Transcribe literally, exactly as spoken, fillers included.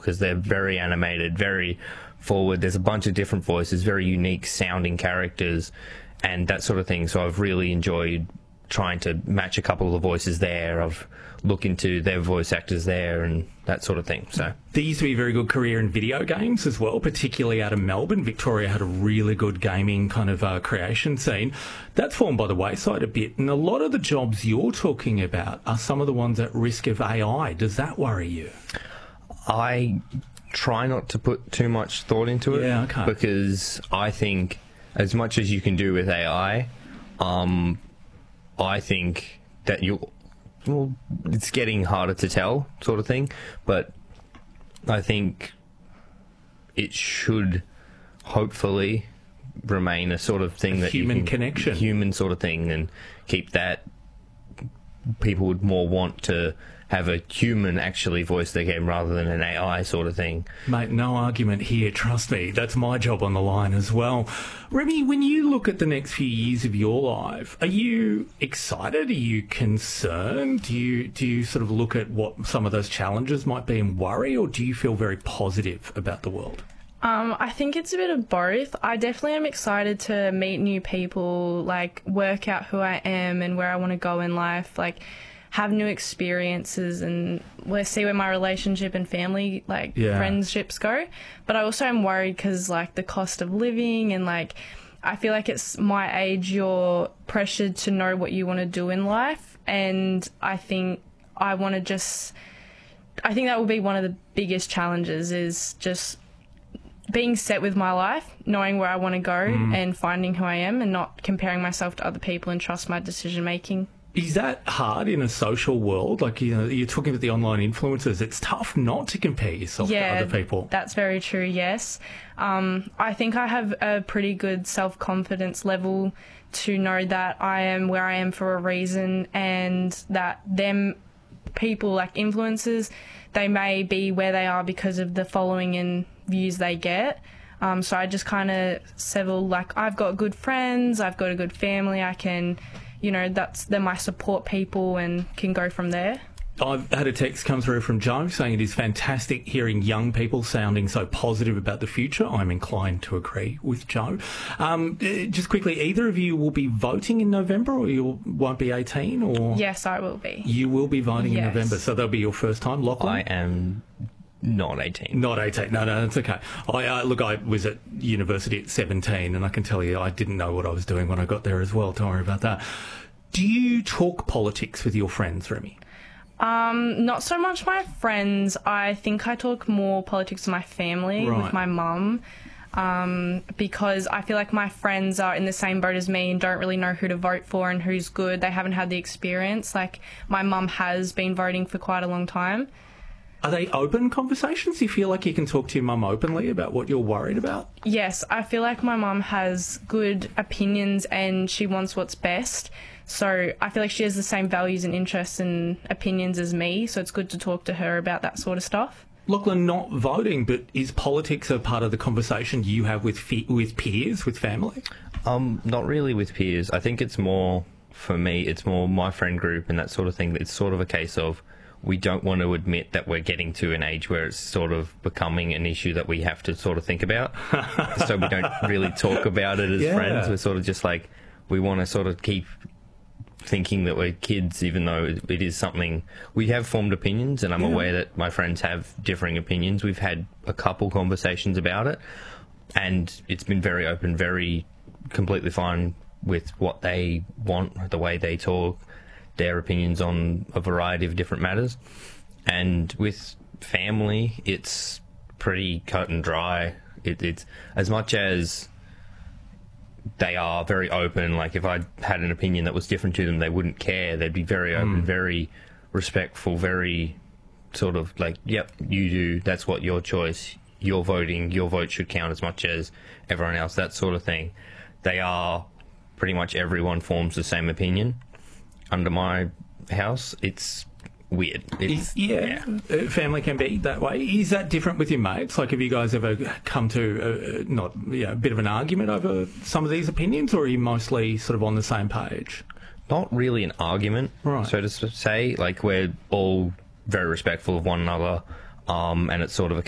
because they're very animated, very forward. There's a bunch of different voices, very unique sounding characters and that sort of thing. So I've really enjoyed trying to match a couple of the voices there. I've looked into their voice actors there and that sort of thing. So there used to be a very good career in video games as well, particularly out of Melbourne. Victoria had a really good gaming kind of uh, creation scene. That's fallen by the wayside a bit, and a lot of the jobs you're talking about are some of the ones at risk of A I. Does that worry you? I try not to put too much thought into it, yeah, okay. because I think as much as you can do with A I, um, I think that you, well, it's getting harder to tell, sort of thing. But I think it should hopefully remain a sort of thing a that human you can, connection, human sort of thing, and keep that. People would more want to have a human actually voice their game rather than an A I sort of thing. Mate, no argument here, trust me. That's my job on the line as well. Remy, when you look at the next few years of your life, are you excited? Are you concerned? Do you, do you sort of look at what some of those challenges might be and worry, or do you feel very positive about the world? Um, I think it's a bit of both. I definitely am excited to meet new people, like work out who I am and where I want to go in life, like have new experiences and we'll see where my relationship and family, like yeah. friendships go. But I also am worried because like the cost of living and like I feel like it's my age, you're pressured to know what you want to do in life. And I think I want to just, I think that will be one of the biggest challenges is just being set with my life, knowing where I want to go mm. and finding who I am and not comparing myself to other people and trust my decision making. Is that hard in a social world? Like, you know, you're talking about the online influencers. It's tough not to compare yourself yeah, to other people. That's very true, yes. Um, I think I have a pretty good self-confidence level to know that I am where I am for a reason and that them people, like influencers, they may be where they are because of the following and views they get. Um, so I just kind of settle, like, I've got good friends, I've got a good family, I can... You know, that's they're my support people and can go from there. I've had a text come through from Joe saying it is fantastic hearing young people sounding so positive about the future. I'm inclined to agree with Joe. Um, just quickly, either of you will be voting in November or you won't be eighteen? Or yes, I will be. You will be voting yes. in November, so that'll be your first time. Lachlan? I am... Not eighteen. Not eighteen. No, no, that's okay. I uh, look, I was at university at seventeen, and I can tell you I didn't know what I was doing when I got there as well. Don't worry about that. Do you talk politics with your friends, Remy? Um, not so much my friends. I think I talk more politics with my family, right. with my mum, um, because I feel like my friends are in the same boat as me and don't really know who to vote for and who's good. They haven't had the experience. Like, my mum has been voting for quite a long time. Are they open conversations? Do you feel like you can talk to your mum openly about what you're worried about? Yes, I feel like my mum has good opinions and she wants what's best. So I feel like she has the same values and interests and opinions as me, so it's good to talk to her about that sort of stuff. Lachlan, not voting, but is politics a part of the conversation you have with fe- with peers, with family? Um, not really with peers. I think it's more, for me, it's more my friend group and that sort of thing. It's sort of a case of we don't want to admit that we're getting to an age where it's sort of becoming an issue that we have to sort of think about. So we don't really talk about it as yeah. friends. We're sort of just like, we want to sort of keep thinking that we're kids, even though it, it is something... We have formed opinions, and I'm yeah. aware that my friends have differing opinions. We've had a couple conversations about it, and it's been very open, very completely fine with what they want, the way they talk, their opinions on a variety of different matters. And with family, it's pretty cut and dry. It, it's as much as they are very open, like if I had an opinion that was different to them, they wouldn't care. They'd be very open, mm. very respectful, very sort of like, yep, you do, that's what your choice, you're voting, your vote should count as much as everyone else, that sort of thing. They are, pretty much everyone forms the same opinion. Under my house, it's weird. It's, yeah, yeah. Family can be that way. Is that different with your mates? Like, have you guys ever come to a, not you know, a bit of an argument over some of these opinions, or are you mostly sort of on the same page? Not really an argument, right. so to say. Like, we're all very respectful of one another, um, and it's sort of a